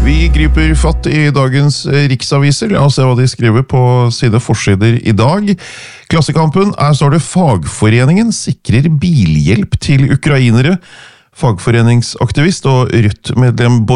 Vi griper fatt i dagens riksaviser. La oss se hva de skriver på side forsider i dag. Klassekampen, her står det Fagforeningen sikrer bilhjelp til ukrainere. Fagforeningsaktivist og Rødt-medlem